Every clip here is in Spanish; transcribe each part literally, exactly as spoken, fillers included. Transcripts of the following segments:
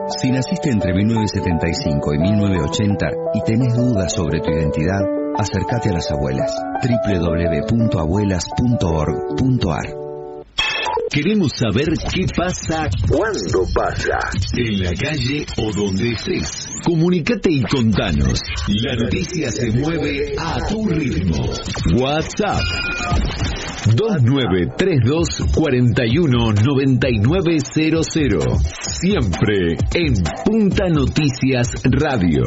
Si naciste entre mil novecientos setenta y cinco y mil novecientos ochenta y tenés dudas sobre tu identidad, acércate a las abuelas. doble u doble u doble u punto abuelas punto org punto a r. Queremos saber qué pasa, cuándo pasa, en la calle o donde estés. Comunicate y contanos. La noticia se mueve a tu ritmo. WhatsApp dos nueve tres dos cuatro uno nueve nueve cero cero. Siempre en Punta Noticias Radio.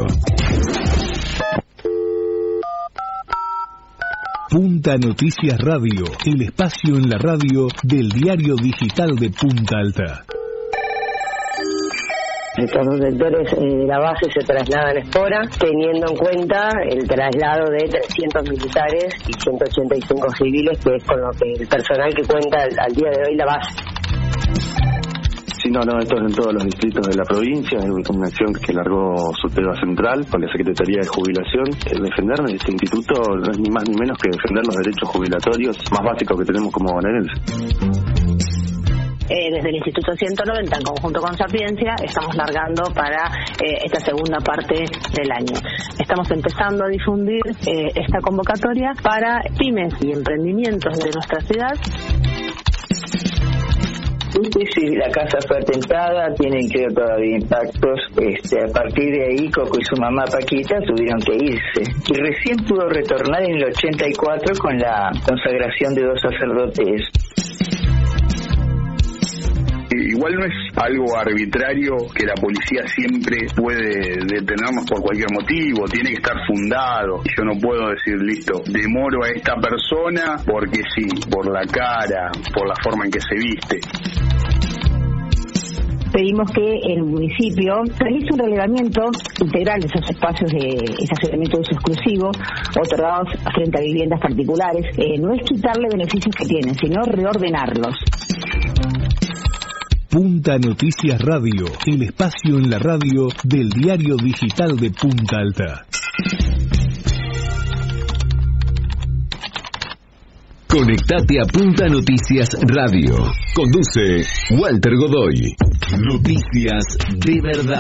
Punta Noticias Radio, el espacio en la radio del diario digital de Punta Alta. Estos dos sectores eh, de la base se trasladan a Espora, teniendo en cuenta el traslado de trescientos militares y ciento ochenta y cinco civiles, que es con lo que el personal que cuenta al, al día de hoy la base. Sí, no, no, esto es en todos los distritos de la provincia, es una acción que largó Suteba Central con la Secretaría de Jubilación. El defender de este instituto no es ni más ni menos que defender los derechos jubilatorios más básicos que tenemos como bonaerenses. Eh, desde el Instituto ciento noventa, en conjunto con Sapiencia, estamos largando para eh, esta segunda parte del año. Estamos empezando a difundir eh, esta convocatoria para pymes y emprendimientos de nuestra ciudad. Y si la casa fue atentada, tienen que ver todavía impactos. Este, a partir de ahí, Coco y su mamá Paquita tuvieron que irse. Y recién pudo retornar en el ochenta y cuatro con la consagración de dos sacerdotes. Igual no es algo arbitrario que la policía siempre puede detenernos por cualquier motivo, tiene que estar fundado. Yo no puedo decir, listo, demoro a esta persona porque sí, por la cara, por la forma en que se viste. Pedimos que el municipio realice un relevamiento integral de esos espacios de estacionamiento de uso exclusivo otorgados frente a viviendas particulares. Eh, no es quitarle beneficios que tienen, sino reordenarlos. Punta Noticias Radio, el espacio en la radio del diario digital de Punta Alta. Conectate a Punta Noticias Radio. Conduce Walter Godoy. Noticias de verdad.